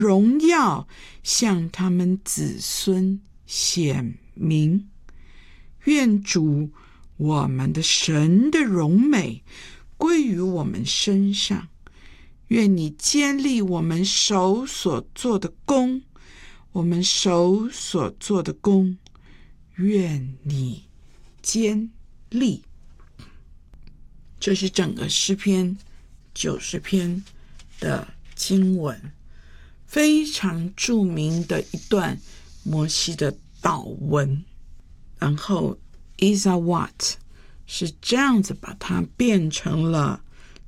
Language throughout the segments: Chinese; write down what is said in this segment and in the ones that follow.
荣耀向他们子孙显明。愿主我们的神的荣美归于我们身上，愿你坚立我们手所做的工，我们手所做的工，愿你坚立。这是整个诗篇90篇的经文，非常著名的一段摩西的祷文。然后 Isaiah Watt 是这样子把它变成了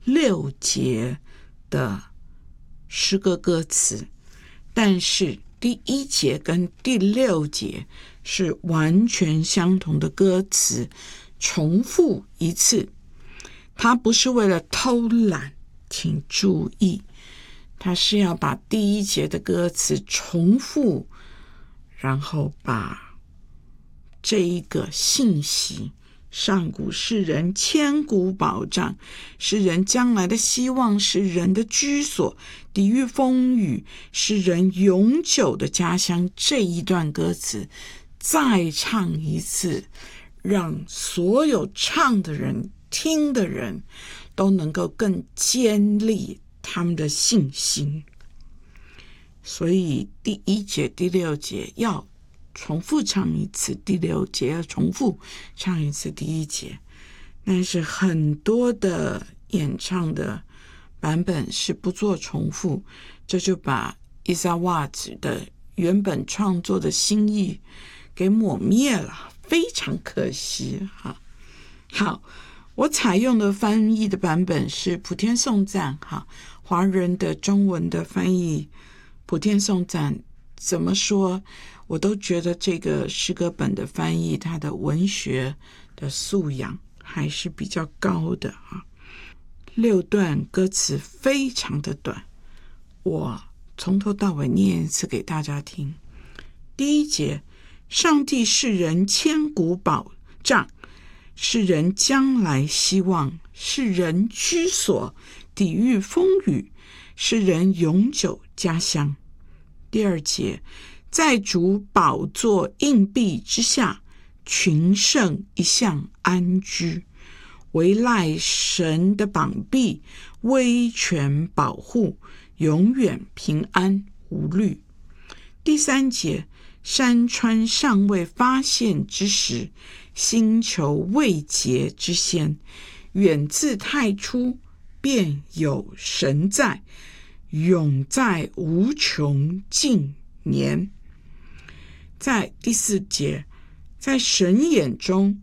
6节的诗歌歌词，但是第1节跟第6节是完全相同的歌词，重复一次。它不是为了偷懒，请注意，它是要把第1节的歌词重复，然后把这一个信息，上古是人千古保障，是人将来的希望，是人的居所，抵御风雨，是人永久的家乡，这一段歌词再唱一次，让所有唱的人听的人都能够更坚立他们的信心。所以第1节第6节要重复唱一次，第6节要重复唱一次第1节。但是很多的演唱的版本是不做重复，这就把伊萨瓦兹的原本创作的心意给抹灭了，非常可惜哈。好，我采用的翻译的版本是普天颂赞哈，华人的中文的翻译普天颂赞，怎么说我都觉得这个诗歌本的翻译它的文学的素养还是比较高的啊。6段歌词非常的短，我从头到尾念一次给大家听。第1节，上帝是人千古保障，是人将来希望，是人居所，抵御风雨，是人永久家乡。第2节，在主宝座荫蔽之下，群圣一向安居，唯赖神的膀臂，威权保护，永远平安无虑。第3节，山川尚未发现之时，星球未结之先，远自太初便有神在，永在无穷尽年。在第4节，在神眼中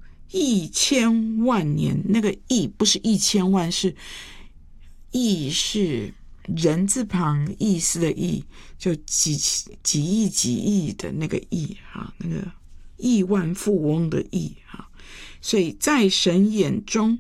1000万年，那个亿不是1000万，是亿是人字旁意思的亿，就几亿的那个亿哈，那个亿万富翁的亿哈。所以在神眼中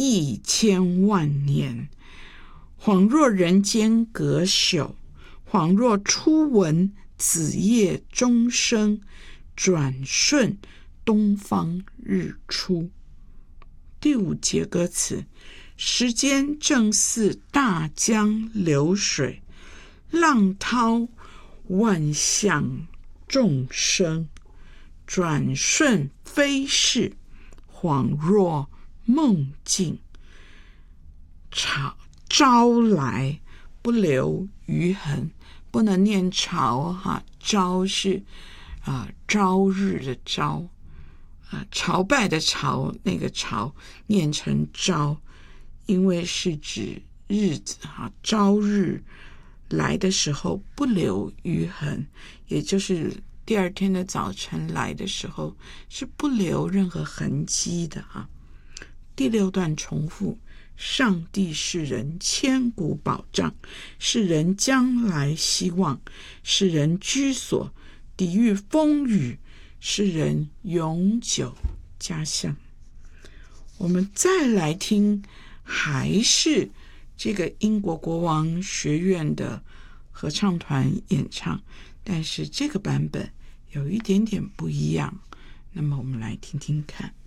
1000万年，恍若人间隔朽，恍若初闻子夜钟声，转瞬东方日出。第5节歌词，时间正似大江流水，浪涛万象众生，转瞬飞逝，恍若梦境，朝来不留余痕。不能念朝哈，朝是朝日的朝，朝拜的朝，那个朝念成朝，因为是指日子哈，朝日来的时候不留余痕，也就是第2天的早晨来的时候是不留任何痕迹的哈。第6段重复，上帝是人千古保障，是人将来希望，是人居所，抵御风雨，是人永久家乡。我们再来听，还是这个英国国王学院的合唱团演唱，但是这个版本有一点点不一样，那么我们来听听看。